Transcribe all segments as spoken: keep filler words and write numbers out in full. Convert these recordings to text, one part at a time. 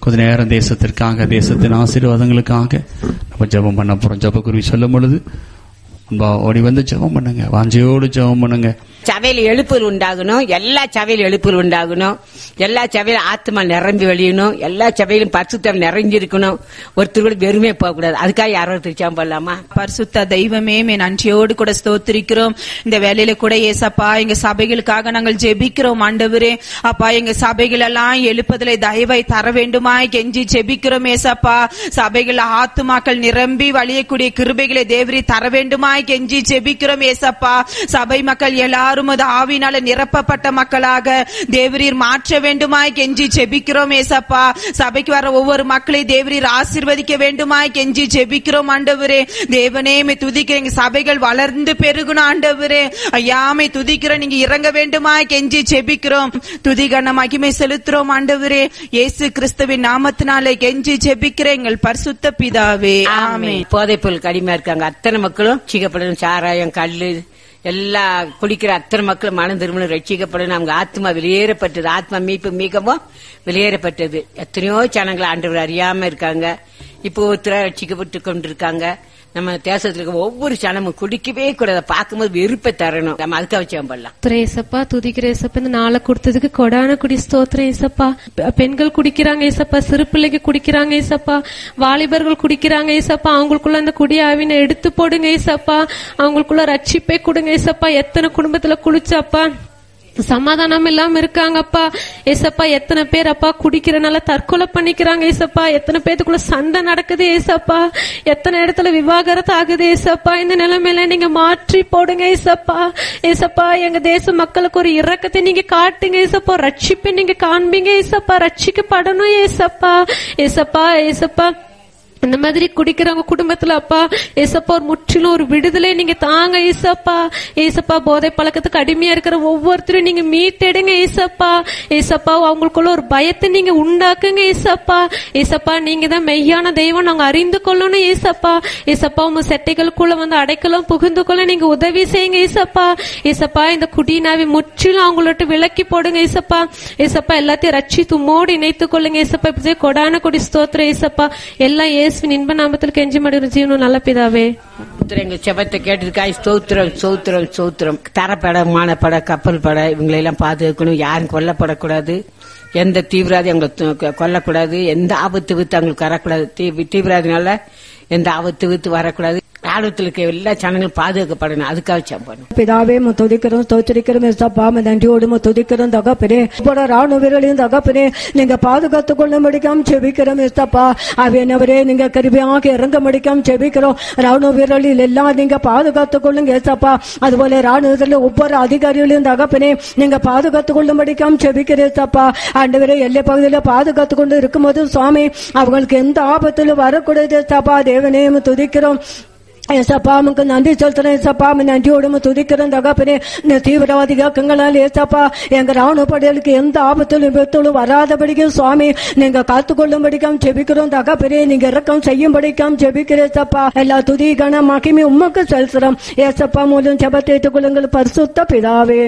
கொஞ்ச நேரம் தேசத்திற்காக, தேசத்தின் ஆசீர்வாதங்களுக்காக நம்ம ஜெபம் பண்ண போறோம். ஜெபக்குருவி சொல்லும் பொழுது ஓடி வந்து ஜெபம் பண்ணுங்க, வாஞ்சையோடு ஜெபம் பண்ணுங்க. சபையில எழுப்புதல் உண்டாகணும், எல்லா சபையில எழுப்புதல் உண்டாகணும், எல்லா சபையில ஆத்மா நிரம்பி வெளியணும், எல்லா சபையிலும் பரிசுத்தம் நிறைஞ்சிருக்கணும். ஒருத்தர் கூட வெறுமே போக கூடாது. அதுக்காக யாரோ திருச்சாம் பண்ணலாமா? பரிசுத்த தெய்வமே, மே நன்றியோடு கூட ஸ்தோத்திரிக்கிறோம். இந்த வேலையில கூட ஏசப்பா எங்க சபைகளுக்காக நாங்கள் ஜெபிக்கிறோம். ஆண்டவரே அப்பா, எங்க சபைகள் எல்லாம் எழுப்புதலை தயவை தர வேண்டுமாய் கெஞ்சி ஜெபிக்கிறோம். ஏசப்பா, சபைகள் ஆத்துமாக்கள் நிரம்பி வழியக்கூடிய கிருபைகளை தேவரி தர வேண்டுமாய் கெஞ்சி ஜெபிக்கிறோம். ஏசப்பா, சபை மக்கள் எல்லாரும் ஆவினால நிரப்பப்பட்ட மக்களாக தேவரீர் மாற்ற வேண்டுமாய் கெஞ்சி ஜெபிக்கிறோம். ஏசப்பா, சபைக்கு வர ஒவ்வொரு மக்களை தேவரீர் ஆசீர்வதிக்க வேண்டுமாய் கெஞ்சி ஜெபிக்கிறோம். ஆண்டவரே தேவனே, மே துதிக்கிறேன். சபைகள் வளர்ந்து பெருகணும். ஆண்டவரே ஐயாமை துதிக்கிறோம். நீங்க இறங்க வேண்டுமாய் கெஞ்சி ஜெபிக்கிறோம். துதிகன மகிமை செலுத்துறோம். ஆண்டவரே இயேசு கிறிஸ்துவின் நாமத்தினாலே கெஞ்சி ஜெபிக்கிறேன் எங்கள் பரிசுத்த பிதாவே, ஆமென். போதைப் பொருள் கடிமையா இருக்காங்க அத்தனை மக்களும் ரட்சிக்கப்படணும். சாராயம், கல்லு எல்லா குடிக்கிற அத்தனை மக்களும் மனம் திரும்பணும், ரட்சிக்கப்படணும். அவங்க ஆத்மா வெளியேறப்பட்டது, ஆத்மா மீட்பு மிகவும் வெளியேறப்பட்டது. எத்தனையோ ஜனங்கள் ஆண்டவர் அறியாம இருக்காங்க, இப்போ ஒருத்தர ரட்சிக்கப்பட்டு கொண்டிருக்காங்க. நம்ம தேசத்துல இருக்க ஒவ்வொரு சனமும் குடிக்கவே கூடாது, பார்க்கும்போது வெறுப்பை தரணும். நம்ம அதுக்காக வச்சோம் பண்ணலாம். ஏசப்பா துதிக்கிற ஏசப்பா, இந்த நாளை கொடுத்ததுக்கு கொடான குடி ஸ்தோத்திரம் ஏசப்பா. பெண்கள் குடிக்கிறாங்க ஏசப்பா, சிறு பிள்ளைங்க குடிக்கிறாங்க ஏசப்பா, வாலிபர்கள் குடிக்கிறாங்க ஏசப்பா. அவங்களுக்குள்ள அந்த குடி ஆவினை எடுத்து போடுங்க ஏசப்பா, அவங்களுக்குள்ள ரட்சிப்பை கொடுங்க ஏசப்பா. எத்தனை குடும்பத்துல குளிச்சப்பா சமாதானம் இல்லாம இருக்காங்கப்பா ஏசப்பா. எத்தனை பேர் அப்பா குடிக்கிறனால தற்கொலை பண்ணிக்கிறாங்க ஏசப்பா. எத்தனை பேத்துக்குள்ள சண்டை நடக்குது ஏசப்பா. எத்தனை இடத்துல விவாகரத்து ஆகுது ஏசப்பா. இந்த நிலைமையில நீங்க மாற்றி போடுங்க ஏசப்பா. ஏசப்பா, எங்க தேச மக்களுக்கு ஒரு இரக்கத்தை நீங்க காட்டுங்க ஏசப்பா. ரட்சிப்பை நீங்க காண்பீங்க ஏசப்பா. ரட்சிக்கப்படணும் ஏசப்பா. ஏசப்பா ஏசப்பா இந்த மாதிரி குடிக்கிறவங்க குடும்பத்துல அப்பா ஏசப்பா ஒரு முற்றிலும் ஒரு விடுதலை நீங்க தாங்க ஏசப்பா. ஏசப்பா, போதை பழக்கத்துக்கு அடிமையா இருக்கிற ஒவ்வொருத்தரும் நீங்க மீட்டெடுங்க ஏசப்பா. ஏசப்பா, அவங்களுக்குள்ள ஒரு பயத்தை நீங்க உண்டாக்குங்க ஏசப்பா. ஏசப்பா, நீங்க தான் மெய்யான தெய்வம் நாங்க அறிந்து கொள்ளணும் ஏசப்பா. ஏசப்பா, உங்க செட்டைகளுக்குள்ள வந்து அடைக்கலம் புகுந்து கொள்ள நீங்க உதவி செய்யுங்க ஏசப்பா. ஏசப்பா, இந்த குடினாவை முற்றிலும் அவங்களோட விலக்கி போடுங்க ஏசப்பா. ஏசப்பா, எல்லாத்தையும் ரட்சித்து மோடி இணைத்துக் கொள்ளுங்க ஏசப்பா. இப்படி கொடான கொடி ஸ்தோத்திரம் ஏசப்பா. எல்லாம் இன்ப நாமத்தில் கெஞ்சி மடிகிற ஜீவனும் நல்ல பிதாவே. எங்க செபத்தை கேட்டிருக்காய். ஸ்தோத்திரம் ஸ்தோத்திரம் ஸ்தோத்திரம். தரப்பட, மானப்பட, கப்பல் பட இவங்களை எல்லாம் பாதுகாக்கணும். யாரும் கொல்லப்படக்கூடாது, எந்த தீவிரவாதி அவங்களை கொல்லக்கூடாது, எந்த ஆபத்து வித்து அவங்களுக்கு வரக்கூடாது. தீவிரவாதினால எந்த ஆபத்து வித்து வரக்கூடாது. ராணுவத்தில் இருக்க எல்லா ஜனங்களும் பாதுகாக்கப்படணும். அதுக்காக சம்பணும். பிதாவே துதிக்கிறோம், ஸ்தோத்திரிக்கிறோம் ஏசப்பா. நன்றியோடு துதிக்கிறோம் தகப்பனே. ராணுவ வீரர்களையும் தகப்பனே நீங்க பாதுகாத்துக் கொள்ள முடிக்காம செபிக்கிறோம் ஏசப்பா. அவனவரே நீங்க கருவியாக இறங்க முடிக்காம செபிக்கிறோம். ராணுவ வீரர்களில் எல்லாம் நீங்க பாதுகாத்துக் கொள்ளுங்க ஏசப்பா. அதுபோல ராணுவத்தில் ஒவ்வொரு அதிகாரிகளையும் தகப்பனே நீங்க பாதுகாத்துக் கொள்ள முடிக்காம செபிக்கிறேன் ஏசப்பா. ஆண்டவரே எல்லை பகுதியில பாதுகாத்துக் கொண்டு இருக்கும்போது சுவாமி அவங்களுக்கு எந்த ஆபத்திலும் வரக்கூடாது ஏசப்பா. தேவனே துதிக்கிறோம் ஏசப்பா. நமக்கு நன்றி செலுத்துறேன் ஏசப்பா. நன்றியோடு துதிக்கிறோம் தகப்பனே. தீவிரவாதி இயக்கங்களால் ஏசப்பா எங்க ராணுவ படைகளுக்கு எந்த ஆபத்திலும் விபத்திலும் வராதபடிக்கு சுவாமி நீங்க காத்துக்கொள்ளும்படிக்காம செபிக்கிறோம் தகப்பனே. நீங்க இறக்கம் செய்யும்படிக்காம செபிக்கிறேன் ஏசப்பா. எல்லா துதி கன மகிமை உமக்கு செலுத்துறோம் ஏசப்பா. மூலம் ஜெபத்தை ஏற்றுக்கொள்ளுங்கள் பரிசுத்த பிதாவே.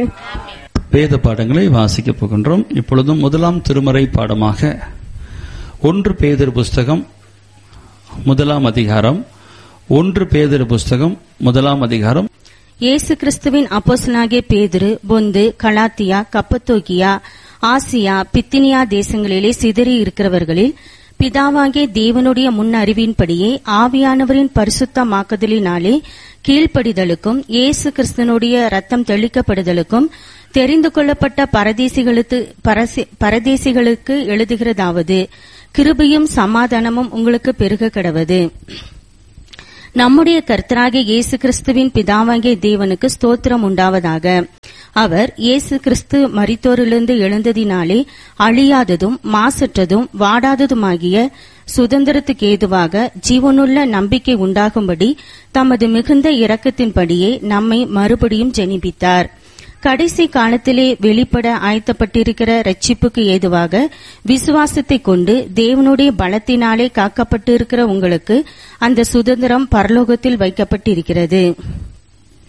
வேத பாடங்களை வாசிக்க போகின்றோம். இப்பொழுதும் முதலாம் திருமறை பாடமாக ஒன்று பேதுரு புஸ்தகம் முதலாம் அதிகாரம் ஒன்று பேதுரு புஸ்தகம் முதலாம் அதிகாரம். இயேசு கிறிஸ்துவின் அப்போஸ்தலனாகிய பேதுரு பொந்து, கலாத்தியா, கப்பத்தோக்கியா, ஆசியா, பித்தினியா தேசங்களிலே சிதறி இருக்கிறவர்களில் பிதாவாகிய தேவனுடைய முன் அறிவின்படியே ஆவியானவரின் பரிசுத்தமாக்குதலினாலே கீழ்ப்படிதலுக்கும் இயேசு கிறிஸ்துவனுடைய ரத்தம் தெளிக்கப்படுதலுக்கும் தெரிந்து கொள்ளப்பட்ட பரதேசிகளுக்கு பரதேசிகளுக்கு எழுதுகிறதாவது, கிருபையும் சமாதானமும் உங்களுக்கு பெருக கடவது. நம்முடைய கர்த்தராகிய இயேசு கிறிஸ்துவின் பிதாவாகிய தேவனுக்கு ஸ்தோத்திரம் உண்டாவதாக. அவர் இயேசு கிறிஸ்து மரித்தோரிலிருந்து எழுந்ததினாலே அழியாததும் மாசற்றதும் வாடாததுமாகிய சுதந்திரத்துக்கு ஏதுவாக ஜீவனுள்ள நம்பிக்கை உண்டாகும்படி தமது மிகுந்த இரக்கத்தின்படியே நம்மை மறுபடியும் ஜெனிப்பித்தார். கடைசி காலத்திலே வெளிப்பட ஆயத்தப்பட்டிருக்கிற ரட்சிப்புக்கு ஏதுவாக விசுவாசத்தை கொண்டு தேவனுடைய பலத்தினாலே காக்கப்பட்டிருக்கிற உங்களுக்கு அந்த சுதந்திரம் பரலோகத்தில் வைக்கப்பட்டிருக்கிறது.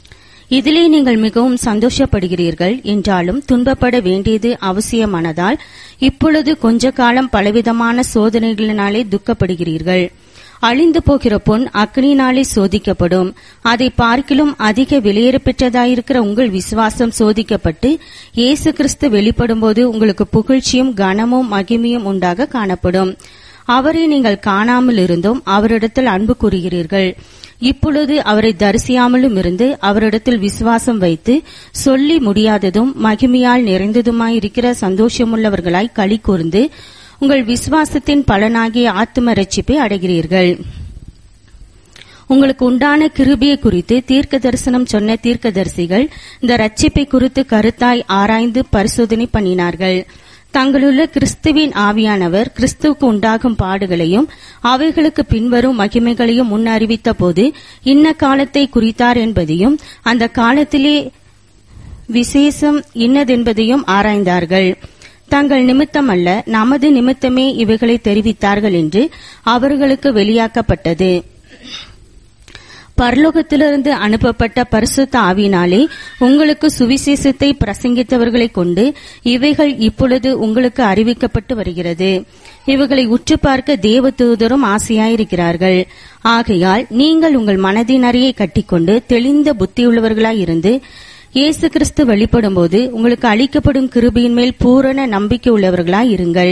இதிலே நீங்கள் மிகவும் சந்தோஷப்படுகிறீர்கள் என்றாலும் துன்பப்பட வேண்டியது அவசியமானதால் இப்பொழுது கொஞ்ச காலம் பலவிதமான சோதனைகளினாலே துக்கப்படுகிறீர்கள். அழிந்து போகிற பொன் அக்னியினாலே சோதிக்கப்படும். அதை பார்க்கிலும் அதிக வெளியேற பெற்றதாயிருக்கிற உங்கள் விசுவாசம் சோதிக்கப்பட்டு இயேசு கிறிஸ்து வெளிப்படும்போது உங்களுக்கு புகழ்ச்சியும் கனமும் மகிமையும் உண்டாக காணப்படும். அவரை நீங்கள் காணாமல் இருந்தும் அவரிடத்தில் அன்பு கூறுகிறீர்கள். இப்பொழுது அவரை தரிசியாமலும் இருந்து அவரிடத்தில் விசுவாசம் வைத்து சொல்லி முடியாததும் மகிமையால் நிறைந்ததுமாயிருக்கிற சந்தோஷமுள்ளவர்களாய் களி கூர்ந்து உங்கள் விசுவாசத்தின் பலனாகிய ஆத்தும ரட்சிப்பை அடைகிறீர்கள். உங்களுக்கு உண்டான கிருபையை குறித்து தீர்க்க தரிசனம் சொன்ன தீர்க்கதரிசிகள் இந்த ரட்சிப்பை குறித்து கருத்தாய் ஆராய்ந்து பரிசோதனை பண்ணினார்கள். தங்களுள்ள கிறிஸ்துவின் ஆவியானவர் கிறிஸ்துவுக்கு உண்டாகும் பாடுகளையும் அவைகளுக்கு பின்வரும் மகிமைகளையும் முன் அறிவித்த போது இன்ன காலத்தை குறித்தார் என்பதையும் அந்த காலத்திலே விசேஷம் இன்னதென்பதையும் ஆராய்ந்தார்கள். தங்கள் நிமித்தம் அல்ல, நமது நிமித்தமே இவைகளை தெரிவித்தார்கள் என்று அவர்களுக்கு வெளியாக்கப்பட்டது. பரலோகத்திலிருந்து அனுப்பப்பட்ட பரிசுத்த ஆவியினாலே உங்களுக்கு சுவிசேஷத்தை பிரசங்கித்தவர்களைக் கொண்டு இவைகள் இப்பொழுது உங்களுக்கு அறிவிக்கப்பட்டு வருகிறது. இவைகளை உற்று பார்க்க தேவ தூதரும் ஆசையாயிருக்கிறார்கள். ஆகையால் நீங்கள் உங்கள் மனதின் அறையை கட்டிக்கொண்டு தெளிந்த புத்தியுள்ளவர்களாயிருந்து இயேசு கிறிஸ்து வெளிப்படும்போது உங்களுக்கு அளிக்கப்படும் கிருபையின் மேல் பூரண நம்பிக்கை உள்ளவர்களாய் இருங்கள்.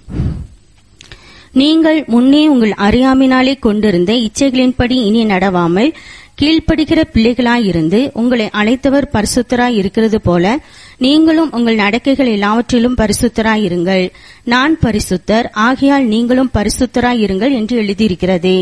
நீங்கள் முன்னே உங்கள் அறியாமையினாலே கொண்டிருந்த இச்சைகளின்படி இனி நடவாமல் கீழ்ப்படுகிற பிள்ளைகளாயிருந்து உங்களை அழைத்தவர் பரிசுத்தராய் இருக்கிறது போல நீங்களும் உங்கள் நடக்கைகள் எல்லாவற்றிலும் பரிசுத்தராயிருங்கள். நான் பரிசுத்தர், ஆகையால் நீங்களும் பரிசுத்தராயிருங்கள் என்று எழுதியிருக்கிறதே.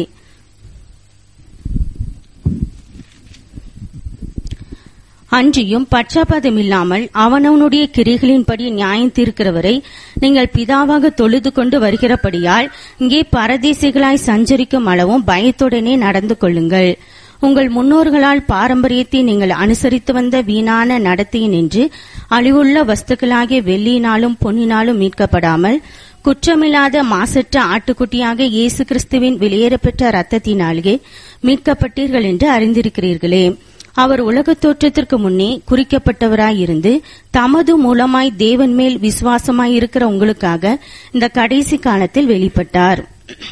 அன்றியும் பட்சபாதமில்லாமல் அவனவனுடைய கிரிகளின்படி நியாயம் தீர்க்கிறவரை நீங்கள் பிதாவாக தொழுது கொண்டு வருகிறபடியால் இங்கே பரதேசிகளாய் சஞ்சரிக்கும் அளவும் பயத்துடனே நடந்து கொள்ளுங்கள். உங்கள் முன்னோர்களால் பாரம்பரியத்தை நீங்கள் அனுசரித்து வந்த வீணான நடத்தையினின்று அழிவுள்ள வஸ்துக்களாகிய வெள்ளியினாலும் பொன்னினாலும் மீட்கப்படாமல் குற்றமில்லாத மாசற்ற ஆட்டுக்குட்டியாக இயேசு கிறிஸ்துவின் வெளியேறப்பெற்ற இரத்தத்தினாலே மீட்கப்பட்டீர்கள் என்று அறிந்திருக்கிறீர்களே. அவர் உலகத் தோற்றத்திற்கு முன்னே குறிக்கப்பட்டவராயிருந்து தமது மூலமாய் தேவன் மேல் விசுவாசமாயிருக்கிற உங்களுக்காக இந்த கடைசி காலத்தில் வெளிப்பட்டார்.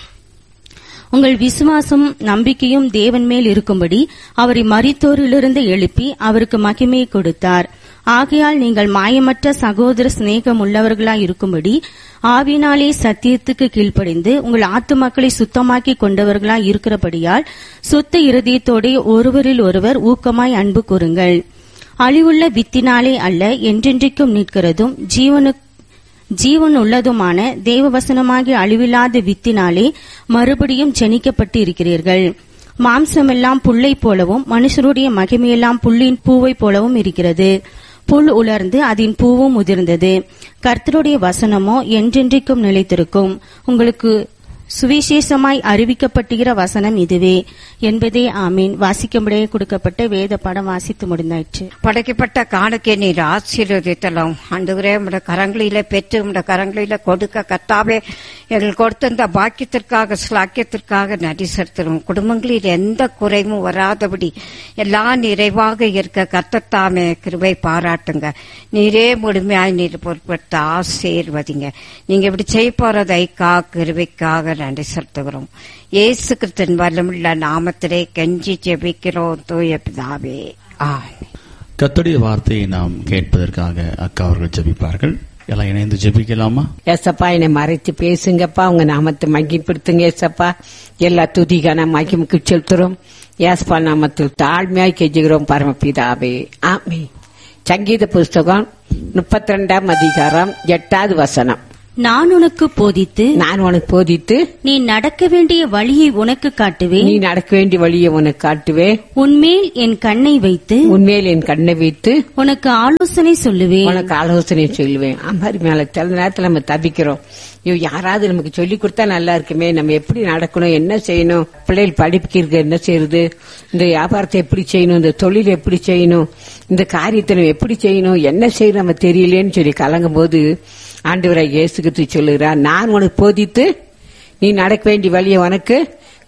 உங்கள் விசுவாசம் நம்பிக்கையும் தேவன் மேல் இருக்கும்படி அவரை மரித்தோரிலிருந்து எழுப்பி அவருக்கு மகிமையை கொடுத்தார். ஆகையால் நீங்கள் மாயமற்ற சகோதர சிநேகம் உள்ளவர்களாய் இருக்கும்படி ஆவினாலே சத்தியத்துக்கு கீழ்ப்படிந்து உங்கள் ஆத்துமாக்களை சுத்தமாக்கி கொண்டவர்களாய் இருக்கிறபடியால் சுத்த இருதயத்தோടെ ஒருவரில் ஒருவர் ஊக்கமாய் அன்பு கூறுங்கள். அழிவுள்ள வித்தினாலே அல்ல, என்றென்றைக்கும் நிற்கிறதும் ஜீவனு ஜீவன் உள்ளதுமான தேவவசனமாகிய அழிவில்லாத வித்தினாலே மறுபடியும் ஜனிக்கப்பட்டு இருக்கிறீர்கள். மாம்சமெல்லாம் புல்லை போலவும் மனுஷருடைய மகிமையெல்லாம் புல்லின் பூவை போலவும் இருக்கிறது. புல் உலர்ந்து அதன் பூவும் உதிர்ந்தது. கர்த்தருடைய வசனமோ என்றென்றைக்கும் நிலைத்திருக்கும். உங்களுக்கு சுவிசேஷமாய் அறிவிக்கப்பட்டுகிற வசனம் இதுவே என்பதே. ஆமீன். வாசிக்கும்படியே கொடுக்கப்பட்ட வேத படம் வாசித்து முடிந்தாயிற்று. படைக்கப்பட்ட காணுக்கே நீர் ஆசீர்வதித்தலாம். ஆண்டவரே, உம்முடைய கரங்களில பெற்று உம்முடைய கரங்களில கொடுக்க கர்த்தாவே எங்கள் கொடுத்த இந்த பாக்கியத்திற்காக ஸ்லாக்கியத்திற்காக நன்றி செலுத்துகிறோம். குடும்பங்களில் எந்த குறைவும் வராதபடி எல்லாம் நிறைவாக இருக்க கர்த்தத்தாமே கிருபை பாராட்டுங்க. நீரே முழுமையாய் நீர் பொறுப்படுத்த ஆசீர்வதிங்க. நீங்க இப்படி செய்ய போறதைக்கா கிருபைக்காக நன்றி செலுத்துகிறோம். இயேசு கிறிஸ்துவின் வல்லமுள்ள நாமத்திலே கெஞ்சி ஜெபிக்கிறோம் தூய பிதாவே, ஆமென். கர்த்தருடைய வார்த்தையை நாம் கேட்பதற்காக அக்கா அவர்கள் ஜெபிப்பார்கள். எல்லாம் இணைந்து ஜெபிக்கலாமா? ஏசப்பா, என்னை மறைத்து பேசுங்கப்பா. உங்க நாமத்தை மகிமைப்படுத்துங்க ஏசப்பா. எல்லா துதிகான மகிமைக்கு செலுத்துறோம். ஏசப்பா நாமத்தில் தாழ்மையாய் கெஞ்சுகிறோம் பரமபிதாவே, ஆமென். சங்கீத புஸ்தகம் முப்பத்தி ரெண்டாம் அதிகாரம் எட்டாவது வசனம். நான் உனக்கு போதித்து நான் உனக்கு போதித்து நீ நடக்க வேண்டிய வழியை உனக்கு காட்டுவேன். நீ நடக்க வேண்டிய வழியை உனக்கு காட்டுவேன். உன்மேல் என் கண்ணை வைத்து உன்மேல் என் கண்ணை வைத்து உனக்கு ஆலோசனை சொல்லுவேன். உனக்கு ஆலோசனை சொல்லுவேன். அம்மாரி மேல சில நேரத்தில் நம்ம தவிக்கிறோம். ஐயோ, யாராவது நமக்கு சொல்லி கொடுத்தா நல்லா இருக்குமே, நம்ம எப்படி நடக்கணும், என்ன செய்யணும், பிள்ளைகள் படிப்புக்கு என்ன செய்யறது, இந்த வியாபாரத்தை எப்படி செய்யணும், இந்த தொழில் எப்படி செய்யணும், இந்த காரியத்தை நம்ம எப்படி செய்யணும், என்ன செய்யணும் நம்ம தெரியலேன்னு சொல்லி கலங்கும் போது ஆண்டவராய் இயேசு கிறிஸ்து சொல்லுகிறார், நான் உனக்கு போதித்து நீ நடக்க வேண்டிய வழியை உனக்கு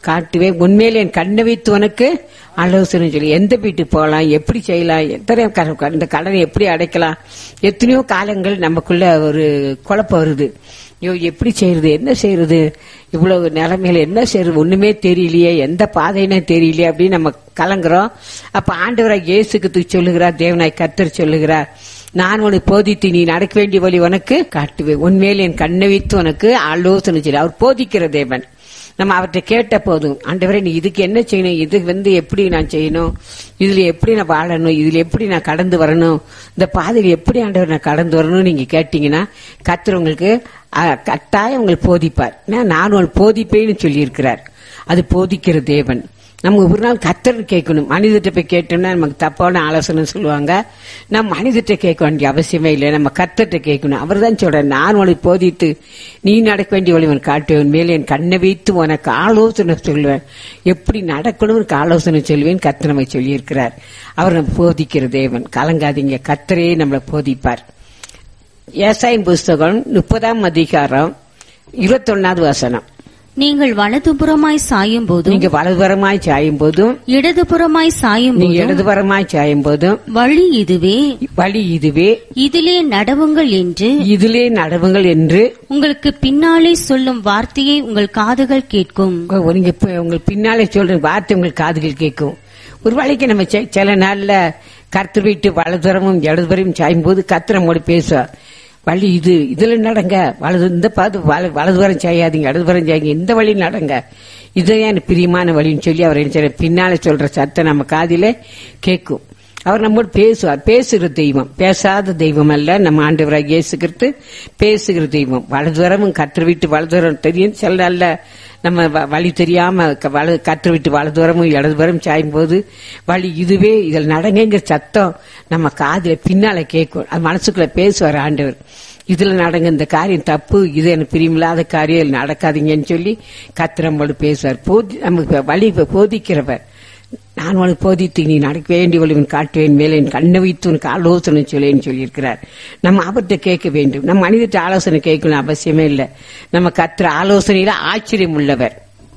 காட்டுவேன். உண்மையில என் கண்ணை வைத்து உனக்கு ஆலோசனை சொல்லி எந்த வீட்டுக்கு போகலாம், எப்படி செய்யலாம், எத்தனை இந்த கடனை எப்படி அடைக்கலாம். எத்தனையோ காலங்கள் நமக்குள்ள ஒரு குழப்பம் வருது. ஐயோ எப்படி செய்யறது, என்ன செய்யறது, இவ்வளவு நிலைமையில என்ன செய்யறது, ஒண்ணுமே தெரியலையே, எந்த பாதைன்னு தெரியலையே அப்படின்னு நம்ம கலங்குறோம். அப்ப ஆண்டவராய் இயேசுக்கு சொல்லுகிறார், தேவனாய் கர்த்தர் சொல்லுகிறார், நான் உனக்கு போதித்து நீ நடக்க வேண்டிய வழி உனக்கு காட்டுவேன். உண்மையில என் கண்ணை வைத்து உனக்கு ஆலோசனை சொல்லி அவர் போதிக்கிற தேவன். நம்ம அவர்கிட்ட கேட்ட போதும், ஆண்டவரே நீ இதுக்கு என்ன செய்யணும், இது வந்து எப்படி நான் செய்யணும், இதுல எப்படி நான் வாழணும், இதுல எப்படி நான் கடந்து வரணும், இந்த பாதையில் எப்படி ஆண்டவர் நான் கடந்து வரணும் நீங்க கேட்டீங்கன்னா கர்த்தர் உங்களுக்கு கட்டாயம் உங்களுக்கு போதிப்பார். நான் உங்களுக்கு போதிப்பேன்னு சொல்லி இருக்கிறார். அது போதிக்கிற தேவன். நம்ம ஒரு நாள் கர்த்தர் கேட்கணும். மனிதர்கிட்ட போய் கேட்டோம்னா நமக்கு தப்பான ஆலோசனை சொல்லுவாங்க. நம்ம மனிதர்கிட்ட கேட்க வேண்டிய அவசியமே இல்லை, நம்ம கர்த்தர்கிட்ட கேட்கணும். அவர் தான் சொல்ற, நான் உனக்கு போதித்து நீ நடக்க வேண்டிய வழி உனக்கு காட்டுவேன், மேலே என் கண்ணை வைத்து உனக்கு ஆலோசனை சொல்லுவேன், எப்படி நடக்கணும் ஆலோசனை சொல்லுவேன் கர்த்தர் நம்மை சொல்லி இருக்கிறார். அவர் நம்ம போதிக்கிற தேவன். கலங்காதீங்க, கர்த்தரே நம்மளை போதிப்பார். ஏசாயின் புஸ்தகம் முப்பதாம் அதிகாரம் இருபத்தி ஒன்னாவது வசனம். நீங்கள் வலதுபுறமாய் சாயும் போதும் நீங்க வலதுபுறமாய் சாயும் போதும் இடதுபுறமாய் சாயும் நீங்க இடதுபுறமாய் சாயும் போதும் வழி இதுவே வழி இதுவே இதிலே நடவுங்கள் என்று இதிலே நடவுங்கள் என்று உங்களுக்கு பின்னாலே சொல்லும் வார்த்தையை உங்கள் காதுகள் கேட்கும். நீங்க உங்களுக்கு பின்னாலே சொல்ற வார்த்தை உங்கள் காதுகள் கேட்கும். ஒரு வேளைக்கு நம்ம சில நாள்ல கர்த்தர் வீட்டு வலதுபுறமும் இடதுபுறமும் சாயும் போது கர்த்தர் நம்மோடு பேசுவார். வழி இது, இதுல நடங்க, வலது இந்த பார்த்து வலதுபுறம் செய்யாதீங்க, இடதுபுறம் செய்யுங்க, இந்த வழி நடங்க, இதுதான் எனக்கு பிரியமான வழின்னு சொல்லி அவர் என்ன பின்னால சொல்ற சத்தம் நம்ம காதில கேட்கும். அவர் நம்மோடு பேசுவார். பேசுகிற தெய்வம், பேசாத தெய்வம் அல்ல. நம்ம ஆண்டவராக இயேசு கிறிஸ்து பேசுகிற தெய்வம். வலதுபுறமும் கர்த்தர் வீட்டு வலதுபுறம் தெரியும். சில நாள்ல நம்ம வழி தெரியாம கர்த்தர் வீட்டு வலதுபுறமும் இடதுபுறம் சாயும் போது வழி இதுவே இதில் நடங்கிற சத்தம் நம்ம காதுல பின்னால கேட்கும். அது மனசுக்குள்ள பேசுவார் ஆண்டவர். இதுல நடங்க, இந்த காரியம் தப்பு, இது எனக்கு பிரியமில்லாத காரியம் நடக்காதீங்கன்னு சொல்லி கர்த்தர் நம்மோடு பேசுவார். போதி நமக்கு வழி போதிக்கிறவர். நான் உனக்கு போதித்து நீ நடக்க வேண்டிய வழிவன் காட்டுவேன், மேலே என் கண்ணை வைத்து உனக்கு ஆலோசனை சொல்லேன்னு சொல்லியிருக்கிறார். நம்ம அவர்கிட்ட கேட்க வேண்டும். நம்ம மனிதர்கிட்ட ஆலோசனை கேட்கணும் அவசியமே இல்லை. நம்ம கர்த்தர் ஆலோசனையில ஆச்சரியம் உள்ளவர்.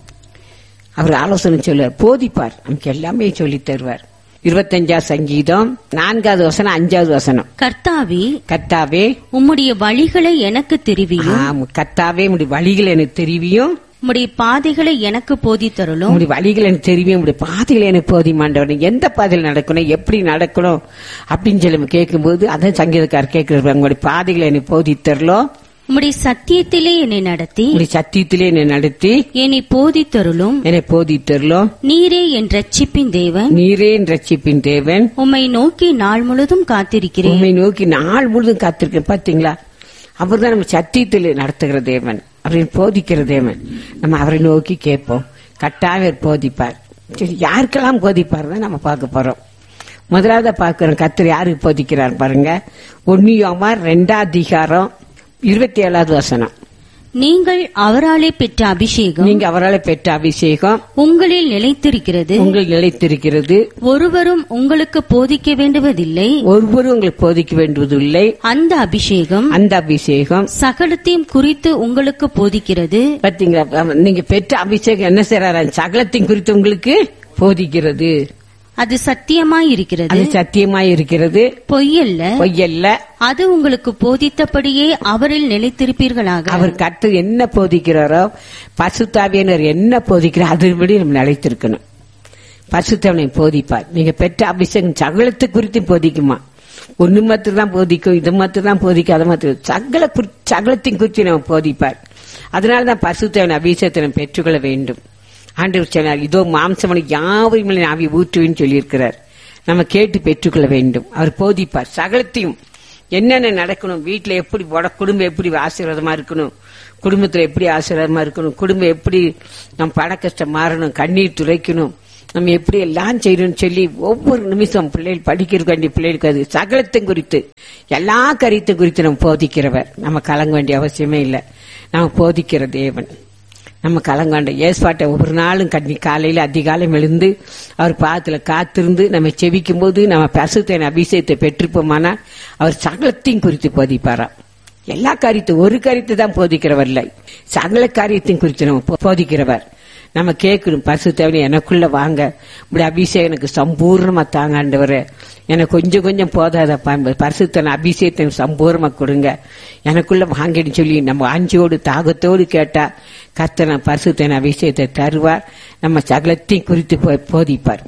அவர் ஆலோசனை சொல்லுவார், போதிப்பார், நமக்கு எல்லாமே சொல்லி தருவார். இருபத்தஞ்சாவது சங்கீதம் நான்காவது வசனம் அஞ்சாவது வசனம். கர்த்தாவே கர்த்தாவே உம்முடைய வழிகளை எனக்கு தெரிவியும். கர்த்தாவே உம்முடைய வழிகளை எனக்கு தெரிவியும். உம்முடைய பாதைகளை எனக்கு போதித்தருளும். உங்களுடைய வழிகள் எனக்கு தெரியும், உங்களுடைய பாதைகளை எனக்கு போதிமாண்டவன். எந்த பாதையில் நடக்கணும், எப்படி நடக்கணும் அப்படின்னு சொல்லி கேட்கும்போது அதான் சங்கீதக்காரர் கேட்கிறார், உங்களுடைய பாதைகளை எனக்கு போதித்தரலும். உம்முடைய சத்தியத்திலே என்னை நடத்தி உம்முடைய சத்தியத்திலே என்னை நடத்தி என்னை போதித்தருளும். என்னை போதித்தருளும். நீரே என் ரட்சிப்பின் தேவன். நீரே என் ரட்சிப்பின் தேவன். உம்மை நோக்கி நாள் முழுதும் காத்திருக்கிறேன். உம்மை நோக்கி நாள் முழுதும் காத்திருக்கேன். பாத்தீங்களா, அவர் தான் நம்ம சத்தியத்திலே நடத்துகிற தேவன், அவரை போதிக்கிற தேவன். நம்ம அவரை நோக்கி கேட்போம், கட்டாயம் போதிப்பார். சரி, யாருக்கெல்லாம் போதிப்பார் தான் நம்ம பார்க்க போறோம். முதலாவது பார்க்கிறோம் கர்த்தர் யாருக்கு போதிக்கிறார் பாருங்க. ஒன்னு யோவான் ரெண்டாம் அதிகாரம் இருபத்தி ஏழாவது வசனம். நீங்கள் அவராலே பெற்ற அபிஷேகம் நீங்க அவராலே பெற்ற அபிஷேகம் உங்களில் நிலைத்திருக்கிறது. உங்களில் நிலைத்திருக்கிறது. ஒருவரும் உங்களுக்கு போதிக்க வேண்டுவதில்லை. ஒருவரும் உங்களுக்கு போதிக்க வேண்டுவதில்லை. அந்த அபிஷேகம் அந்த அபிஷேகம் சகலத்தையும் குறித்து உங்களுக்கு போதிக்கிறது. பாத்தீங்களா, நீங்க பெற்ற அபிஷேகம் என்ன செய்யறாரு, சகலத்தையும் குறித்து உங்களுக்கு போதிக்கிறது. அது சத்தியமாய் இருக்கிறது. அது சத்தியமாய் இருக்கிறது, பொய்யல்ல பொய்யல்ல. அது உங்களுக்கு போதித்தபடியே அவரில் நிலைத்திருப்பீர்களாக. அவர் கர்த்தர் என்ன போதிக்கிறாரோ, பரிசுத்தாவியானவர் என்ன போதிக்கிறார் அதுபடி நம்ம நிலைத்திருக்கணும். பரிசுத்தவனை போதிப்பார். நீங்க பெற்ற அபிஷேகம் சகலத்தை குறித்து போதிக்குமா? ஒண்ணு மாத்திரம் தான் போதிக்கும், இது மாத்திரம் தான் போதிக்கும், அதை மாத்திரம் சகல சகலத்தையும் குறித்து நம்ம போதிப்பார். அதனாலதான் பரிசுத்தவன் அபிஷேகத்தை நம்ம பெற்றுக்கொள்ள வேண்டும். ஆண்டவர் சொன்னார், இதோ மாம்சமனுக்கு யாவரும் ஆவி ஊற்றுவேன்னு சொல்லியிருக்கிறார். நம்ம கேட்டு பெற்றுக்கொள்ள வேண்டும். அவர் போதிப்பார் சகலத்தையும். என்னென்ன நடக்கணும், வீட்டுல எப்படி குடும்பம் எப்படி ஆசீர்வாதமா இருக்கணும், குடும்பத்துல எப்படி ஆசீர்வாதமா இருக்கணும், குடும்பம் எப்படி நம்ம பண கஷ்டம் மாறணும், கண்ணீர் துடைக்கணும், நம்ம எப்படி எல்லாம் செய்யணும்னு சொல்லி ஒவ்வொரு நிமிஷம் பிள்ளைகள் படிக்கிறதுக்கு வேண்டிய பிள்ளைகளுக்கு அது சகலத்தையும் குறித்து எல்லா கருத்தையும் குறித்து நம்ம போதிக்கிறவர். நம்ம கலங்க வேண்டிய அவசியமே இல்லை. நம்ம போதிக்கிற தேவன். நம்ம கலங்காண்ட ஏஸ்பாட்டை ஒவ்வொரு நாளும் கண்ணி காலையில அதிகாலம் எழுந்து அவர் பாதத்துல காத்திருந்து நம்ம செவிக்கும் போது நம்ம பரிசுத்த அபிஷேகத்தை பெற்றிருப்போமானா அவர் சகலத்தையும் குறித்து போதிப்பாராம். எல்லா காரியத்தையும், ஒரு காரியத்தை தான் போதிக்கிறவர் இல்லை, சகல காரியத்தையும் குறித்து நம்ம போதிக்கிறவர். நம்ம கேட்கணும், பரிசுத்தவனே எனக்குள்ள வாங்க, இப்படி அபிஷேகம் எனக்கு சம்பூர்ணமா தாங்க ஆண்டவரே, எனக்கு கொஞ்சம் கொஞ்சம் போதாதப்பா, பரிசுத்தன அபிஷேகத்தை சம்பூர்ணமா கொடுங்க, எனக்குள்ள வாங்கின்னு சொல்லி நம்ம ஆஞ்சியோடு தாகத்தோடு கேட்டா கர்த்தர் பரிசுத்தன அபிஷேகத்தை தருவார், நம்ம சகலத்தையும் குறித்து போதிப்பார்.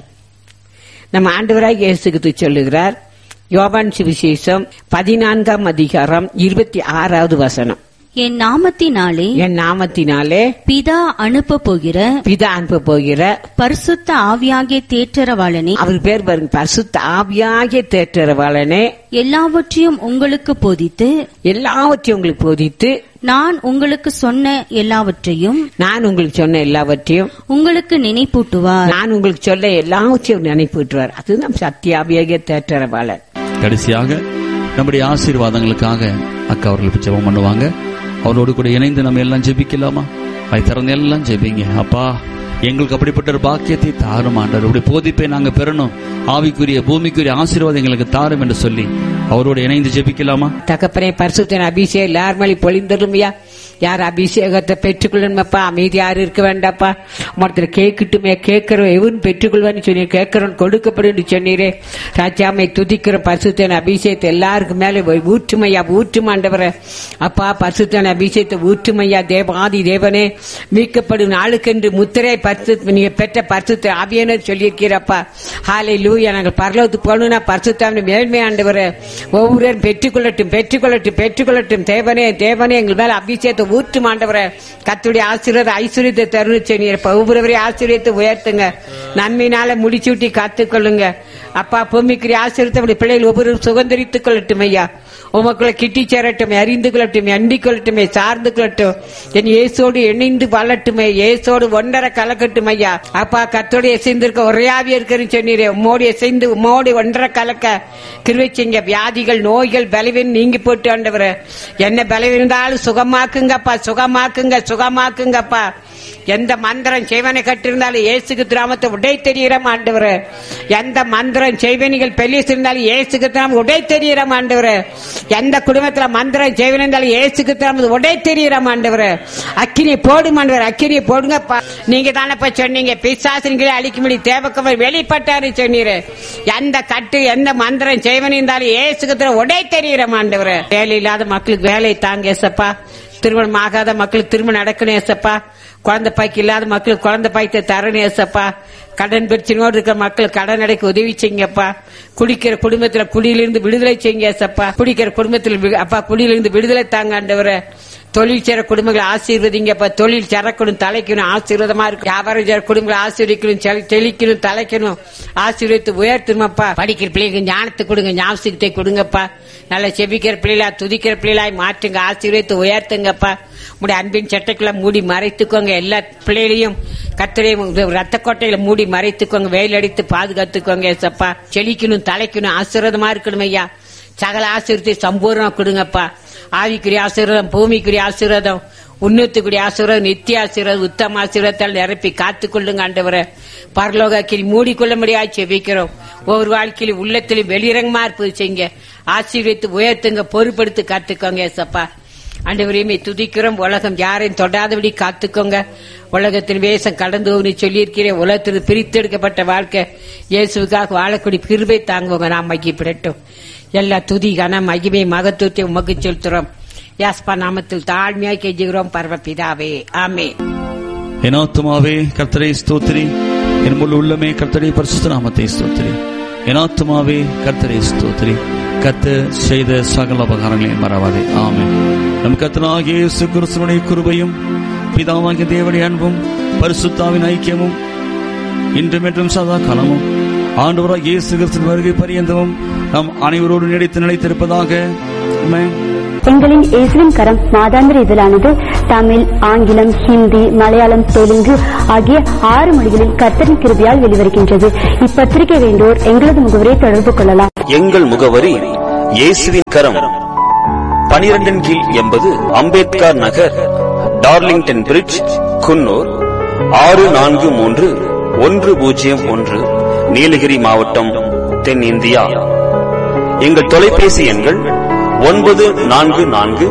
நம்ம ஆண்டவராய் இயேசுக்கு சொல்லுகிறார், யோவான் சுவிசேஷம் பதினான்காம் அதிகாரம் இருபத்தி ஆறாவது வசனம், என் நாமத்தினாலே என் நாமத்தினாலே பிதா அனுப்ப போகிற பிதா அனுப்ப போகிற பரிசுத்த ஆவியாகிய தேற்றரவாளனே, அவர் பேர் பாருங்க, பரிசுத்த ஆவியாகிய தேற்றரவாளனே, எல்லாவற்றையும் உங்களுக்கு போதித்து எல்லாவற்றையும் உங்களுக்கு போதித்து நான் உங்களுக்கு சொன்ன எல்லாவற்றையும் நான் உங்களுக்கு சொன்ன எல்லாவற்றையும் உங்களுக்கு நினைப்பூட்டுவார். நான் உங்களுக்கு சொல்ல எல்லாவற்றையும் நினைப்பூட்டுவார். அதுதான் சத்திய ஆவியாகிய தேற்றரவாளன். கடைசியாக நம்முடைய ஆசீர்வாதங்களுக்காக அக்கா அவர்களுக்கு ஜெபம் பண்ணுவாங்க. அவரோடு கூட இணைந்து நம்ம எல்லாம் ஜெபிக்கலாமா? அதை திறந்து எல்லாம் ஜெபிங்க. அப்பா, எங்களுக்கு அப்படிப்பட்ட ஒரு பாக்கியத்தை தாரும் ஆண்டவர், இப்படி போதிப்பை நாங்க பெறணும், ஆவிக்குரிய பூமிக்குரிய ஆசீர்வாதம் எங்களுக்கு தாரும் என்று சொல்லி அவரோடு இணைந்து ஜெபிக்கலாமா? தகப்பனே, பரிசுத்தன் அபிஷேகம் எல்லார் மேலே பொழிந்தருமையா. யார் அபிஷேகத்தை பெற்றுக்கொள்ளணுமாப்பா, அமைதி யாரும் இருக்க வேண்டாப்பா. ஒருத்தர் கேட்கட்டுமே, கேட்கிறோம் எவன் பெற்றுக்கொள்வான்னு சொன்னீங்க, கேட்கிறோம் கொடுக்கப்படும் சொன்னீரே. ராஜாமை துதிக்கிற பரிசுத்தன் அபிஷேகத்தை எல்லாருக்கும் மேலே ஊற்றுமையா, ஊற்றுமாண்டவர அப்பா, பரிசுத்தன் அபிஷேகத்தை ஊற்றுமையா. தேவாதி தேவனே, மீட்கப்படும் நாளுக்கென்று முத்திரை பரிசு நீங்க பெற்ற பரிசுத்த ஆவியனர் சொல்லியிருக்கிறப்பா. ஹாலை லூயா, நாங்கள் பரலோகத்துக்கு போகணும்னா பரிசுத்தாவின் மேன்மை ஆண்டவர ஒவ்வொருவரும் பெற்றுக்கொள்ளட்டும், பெற்றுக்கொள்ளட்டும், பெற்றுக்கொள்ளட்டும். தேவனே தேவனே, எங்கள் மேல அபிஷேகத்தை ஊற்றும் ஆண்டவர. கர்த்தருடைய ஆசீர்வாத ஐஸ்வர்யத்தை தருணம் சொன்னீர். ஒவ்வொருவரையும் ஆசீர்வாதத்தை உயர்த்துங்க, நன்மையினால முடிச்சு விட்டி காத்துக்கொள்ளுங்க அப்பா. பூமிக்குரிய ஆசீர்வாதத்தை பிள்ளைகள் ஒவ்வொரு சுதந்திரித்துக் கொள்ளட்டும் ஐயா. உமக்குள்ள கிட்டி சேரட்டும், அறிந்து கொள்ளட்டும், அண்டிக் கொள்ளட்டுமே, சார்ந்து கொள்ளட்டும். என் இயேசோடு இணைந்து வாழட்டுமே, இயேசோடு ஒன்றரை கலக்கட்டும் ஐயா. அப்பா, கர்த்தரோடு இசைந்திருக்க ஒரையாவிய இருக்கிறன்னு சொன்னீரே, உம்மோடு இசைந்து உம்மோடு ஒன்றரை கலக்க கிருபை செய்யுங்க. வியாதிகள் நோய்கள் பலவீனம் நீங்கி போட்டு ஆண்டவரே, என்ன பலவீனந்தாலும் சுகமாக்குங்கப்பா, சுகமாக்குங்க, சுகமாக்குங்கப்பா. எந்த மந்திரம் செய்வனை கட்டிருந்தாலும் இயேசுக்கு திராமத்தை உடை தெரிகிறோம் ஆண்டவரே. எந்த மந்திரம் செய்வனிகள் பெல்லிசிருந்தாலும் இயேசுக்கு திராம உடை தெரிகிறோம் ஆண்டவரே. எந்த குடும்பத்துல மந்திரம் செய்வன இருந்தாலும் இயேசுக்கு திராம உடை தெரிகிறோம் ஆண்டவரே. அக்கினி போடும் ஆண்டவர், அக்கினி போடுங்கப்பா. நீங்க தானப்பா சொன்னீங்க, பிசாசினிகளை அழிக்கும்படி தேவக்கவர் வெளிப்பட்டாரு சொன்னீரு. எந்த கட்டு எந்த மந்திரம் செய்வன இருந்தாலும் இயேசுக்கு திராம உடை தெரிகிறோம் ஆண்டவரே. வேலை இல்லாத மக்களுக்கு வேலை தாங்க ஏசப்பா. திருமணம் ஆகாத மக்களுக்கு திருமணம் நடக்கணும் ஏசப்பா. குழந்தை பாய்க்கு இல்லாத மக்களுக்கு குழந்தை பாய்த்தை தரணும் ஏசப்பா. கடன் பிரச்சனையோடு இருக்கிற மக்கள் கடன் அடைக்க உதவி செய்யுங்கப்பா. குடிக்கிற குடும்பத்துல குடியிலிருந்து விடுதலை செய்யுங்க ஏசப்பா. குடிக்கிற குடும்பத்தில் அப்பா குடியிலிருந்து விடுதலை தாங்க ஆண்டவரே. தொழில் சேர குடும்பங்களை ஆசீர்வதிங்கப்பா. தொழில் சேரக்கணும், தலைக்கணும், ஆசீர்வாதமா இருக்கும். வியாபாரம் சேர குடும்பங்களை ஆசீர்வதிக்கணும், செழிக்கணும், தலைக்கணும், ஆசீர்வதித்து உயர்த்தணுமப்பா. படிக்கிற பிள்ளைங்க ஞானத்தை கொடுங்க, ஞாபகத்தை கொடுங்கப்பா. நல்லா செபிக்கிற பிள்ளைகளா துதிக்கிற பிள்ளைகளாய் மாற்றுங்க, ஆசீர்வதித்து உயர்த்துங்கப்பா. உங்களுடைய அன்பின் சட்டைக்குள்ள மூடி மறைத்துக்கோங்க. எல்லா பிள்ளைகளையும் கர்த்தரையும் ரத்த கோட்டையில மூடி மறைத்துக்கோங்க. வெயில் அடித்து பாதுகாத்துக்கோங்க ஏசப்பா. செழிக்கணும், தலைக்கணும், ஆசீர்வாதமா இருக்கணும் ஐயா. சகல ஆசீர்வத்தை சம்பூர்ணமா கொடுங்கப்பா. ஆவிக்குரிய ஆசீர்வாதம், பூமிக்குரிய ஆசீர்வாதம், உன்னத்துக்குரிய ஆசீர்வாதம், நித்திய ஆசீர்வாதம், உத்தம ஆசீர்வாதத்தால் நிரப்பி காத்துக்கொள்ளுங்க ஆண்டவரே. பரலோகத்தில் மூடிக்கொள்ள முடியாது செபிக்கிறோம். ஒவ்வொரு வாழ்க்கையிலும் உள்ளத்திலும் வெளிரங்கமா இருப்பது செய்யுங்க. ஆசீர்வதித்து உயர்த்துங்க, பொறுப்படுத்தி காத்துக்கோங்க ஏசப்பா. ஆண்டவரையுமே துதிக்கிறோம். உலகம் யாரையும் தொடாதபடி காத்துக்கோங்க. உலகத்தின் வேஷம் கடந்து சொல்லியிருக்கிறேன். உலகத்தில் பிரித்தெடுக்கப்பட்ட வாழ்க்கை இயேசுக்காக வாழக்கூடிய கிருபை தாங்குவோங்க. நாம் மகிழ்ச்சிப்படட்டும். எல்லா துதி கன மகிமை மகத்துவத்தை உமக்கு செலுத்துறோம். யாஸ்பா நாமத்தில் தாழ்மையாய் கெஞ்சுகிறோம் பரமபிதாவே, ஆமென். என் ஆத்துமாவே கர்த்தரை ஸ்தோத்திரி, என் முழு உள்ளமே கர்த்தரை பரிசுத்த நாமத்தை ஸ்தோத்திரி. என் ஆத்துமாவே கர்த்தரை ஸ்தோத்திரி, கர்த்தர் செய்த சகல உபகாரங்களையும் மறவாதே, ஆமென். நம் கர்த்தராகிய இயேசு கிறிஸ்துவின் கிருபையும் பிதாவாகிய தேவனுடைய அன்பும் பரிசுத்தாவின் ஐக்கியமும் இன்றும் என்றும் சதா காலமும் ஆண்டவராகிய இயேசு கிறிஸ்துவின் வருகை பரியந்தமும் நாம் அனைவரோடு நீடித்து நிலைத்திருப்பதாக, ஆமென். எங்களின் இயேசுவின் கரம் மாதாந்திர இதழானது தமிழ், ஆங்கிலம், ஹிந்தி, மலையாளம், தெலுங்கு ஆகிய ஆறு மொழிகளில் கர்த்தரின் கிருபையால் வெளிவருகின்றது. இப்பத்திரிகை வேண்டோர் எங்களது முகவரியை தொடர்பு கொள்ளலாம். எங்கள் முகவரி இயேசுவின் கரம், பனிரெண்டின் கீழ் எண்பது அம்பேத்கர் நகர், டார்லிங்டன் பிரிட்ஜ், குன்னூர் ஆறு நான்கு மூன்று ஒன்று பூஜ்ஜியம் ஒன்று, நீலகிரி மாவட்டம், தென்னிந்தியா. எங்கள் தொலைபேசி எண்கள் ஒன்பது நான்கு நான்கு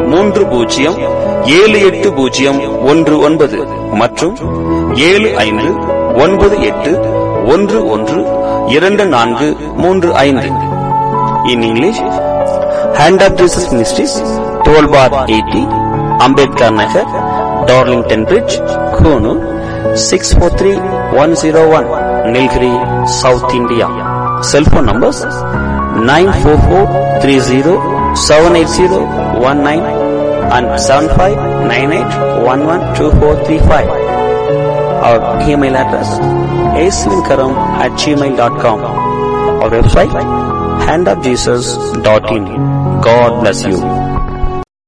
மூன்று பூஜ்ஜியம் ஏழு எட்டு பூஜ்ஜியம் ஒன்று ஒன்பது மற்றும் ஏழு ஐந்து ஒன்பது எட்டு ஒன்று ஒன்று இரண்டு நான்கு மூன்று ஐந்து. In English, hand of Jesus ministries, twelve bar eighty, Ambedkar Nagar, Darlington bridge, Coonoor, six four three one zero one, Nilgiri, south India. Cellphone numbers nine four four three zero seven eight zero one nine and seven five nine eight one one two four three five. Our email address asvinkaram at gmail dot com. Our website hand of jesus dot in. God bless you.